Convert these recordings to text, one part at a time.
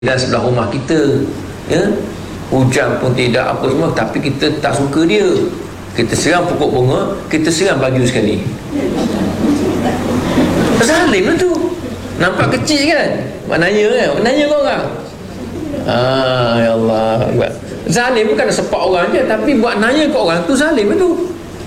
dan sebelah rumah kita, ya, hujan pun tidak apa semua, tapi kita tak suka dia. Kita serang pokok bunga, kita serang baju sekali. Zalim lah tu. Nampak kecil kan? Maknanya kan? Maknanya kau orang. Ya Allah. Zalim bukan sepak orang je, tapi buat nanya kat orang tu zalim lah tu.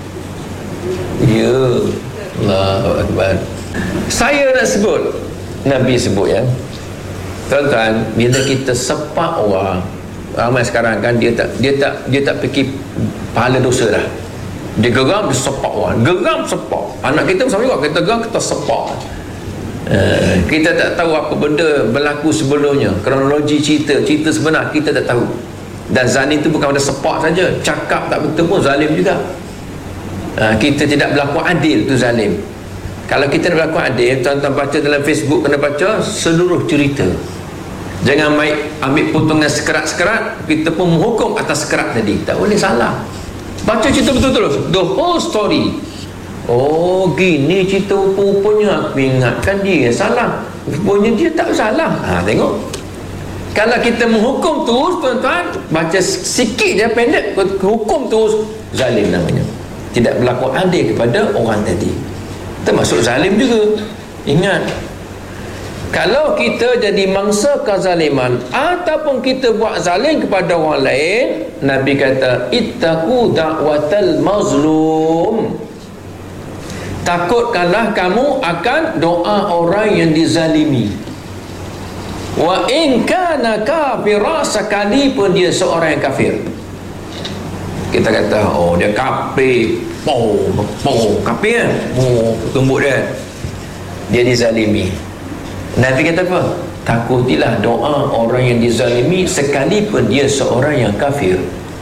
Ya Allahu Akbar. Saya nak sebut, Nabi sebut, ya, tuan-tuan, bila kita sepak orang, ramai sekarang kan dia tak fikir pahala dosa dah. Dia geram, dia sepak orang, geram, sepak. Anak kita sama juga, kita geram, kita sepak. Kita tak tahu apa benda berlaku sebelumnya, kronologi cerita sebenar kita tak tahu. Dan zalim itu bukan pada sepak saja, cakap tak betul pun zalim juga. Kita tidak berlaku adil, tu zalim. Kalau kita nak berlaku adil, tuan-tuan baca dalam Facebook, kena baca seluruh cerita. Jangan ambil potongan sekerat-sekerat, kita pun menghukum atas sekerat tadi. Tak boleh, salah. Baca cerita betul-betul, the whole story. Oh, gini cerita rupanya, aku ingatkan dia salah, rupanya dia tak salah. Tengok. Kalau kita menghukum terus, tuan-tuan, baca sikit je pendek, hukum terus, zalim namanya. Tidak berlaku adil kepada orang tadi, termasuk zalim juga. Ingat, kalau kita jadi mangsa kezaliman ataupun kita buat zalim kepada orang lain, Nabi kata ittaqu da'watal mazlum, takutkanlah kamu akan doa orang yang dizalimi. Wa in kana kafira, sekalipun dia seorang yang kafir. Kita kata, oh dia kafir, kafir kan, tumbuk dia dizalimi. Nabi kata apa? Takutilah doa orang yang dizalimi sekalipun dia seorang yang kafir.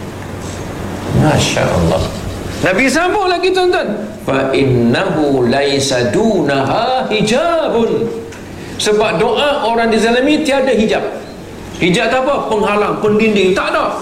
Masya Allah. Nabi sambung lagi, tuan-tuan, fa innahu laisa dunaha hijabun, sebab doa orang dizalimi tiada hijab. Hijab tak apa? Penghalang, pendinding, tak ada.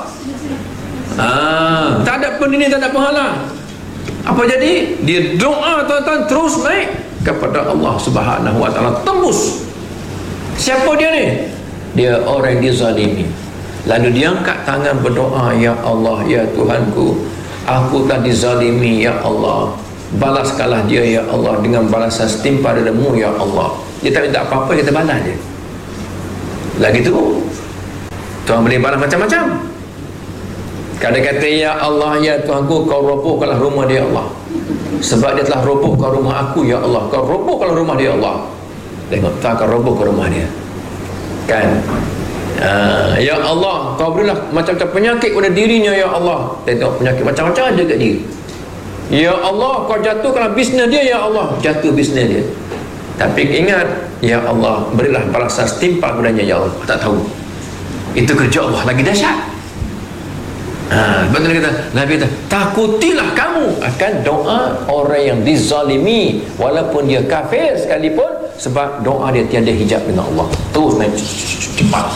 Tak ada pendinding, tak ada penghalang. Apa jadi? Dia doa, tuan-tuan, terus naik kepada Allah Subhanahu wa ta'ala, tembus. Siapa dia ni? Dia orang yang dizalimi. Lalu dia angkat tangan berdoa, ya Allah, ya Tuhanku, aku telah dizalimi, ya Allah, balaskanlah dia, ya Allah, dengan balasan setimpal darimu, ya Allah. Dia tak minta apa-apa, kita balas dia. Lagi tu Tuhan boleh balas macam-macam. Kadang kata, ya Allah, ya Tuhanku, kau robohkanlah rumah dia, Allah, sebab dia telah robohkan rumah aku, ya Allah, kau robohkanlah rumah dia, Allah. Tengok, Tuhan akan robohkan rumah dia kan. Ya Allah, kau berilah macam-macam penyakit pada dirinya, ya Allah. Tengok, penyakit macam-macam ada kat dia. Ya Allah, kau jatuhkanlah bisnes dia, ya Allah, jatuh bisnes dia. Tapi ingat, ya Allah, berilah balasan setimpal padanya, ya Allah. Tak tahu, itu kerja Allah lagi dahsyat. Betul kata Nabi kata, takutilah kamu akan doa orang yang dizalimi walaupun dia kafir sekalipun, sebab doa dia tiada hijab dengan Allah. Terus naik cepat.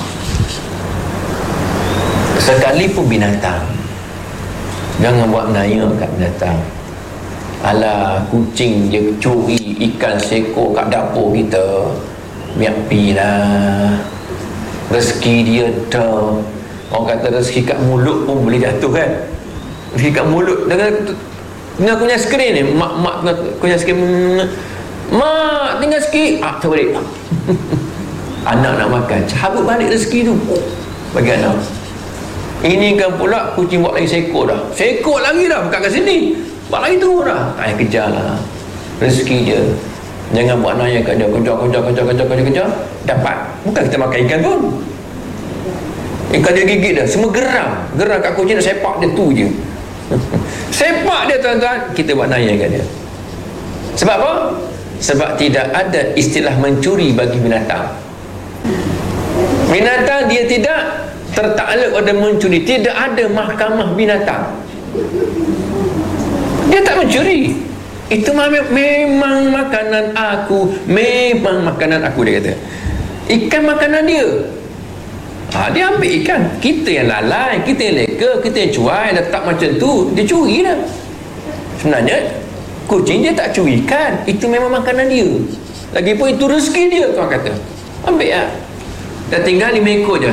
Sekalipun binatang, jangan buat naya kat binatang. Alah, kucing dia curi ikan seekor kat dapur kita, biar pilah, rezeki dia dah. Orang kata rezeki kat mulut pun boleh jatuh kan. Rezeki kat mulut. Tengah punya skrin ni, mak punya skrin, mak tinggal sikit, tak balik. Anak nak makan, cabut balik rezeki tu bagi anak. Ini kan pula kucing buat lagi seekor dah, seekor lagi dah, bukan kat sini, buat lagi tu dah. Tak payah kejar lah rezeki dia. Jangan buat naya kat dia, kejar dapat. Bukan kita makan ikan pun, ikan dia gigit dah, semua geram kat kucing, nak sepak dia tu je. Sepak dia, tuan-tuan, kita buat naya kat dia. Sebab apa? Sebab tidak ada istilah mencuri bagi binatang. Binatang dia tidak tertakluk pada mencuri. Tidak ada mahkamah binatang. Dia tak mencuri. Itu memang makanan aku, memang makanan aku, dia kata. Ikan makanan dia. Dia ambil ikan. Kita yang lalai, kita yang leka, kita yang cuai, letak macam tu, dia curi lah. Sebenarnya kucing dia tak curi ikan, itu memang makanan dia. Lagipun itu rezeki dia, tuan kata. Ambil lah. dah tinggal 5 ekor je